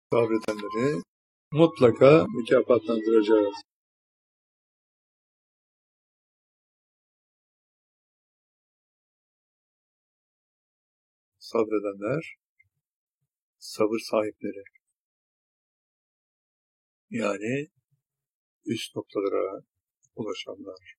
sabredenleri mutlaka mükafatlandıracağız. Sabredenler, sabır sahipleri. Yani üst noktalara ulaşanlar.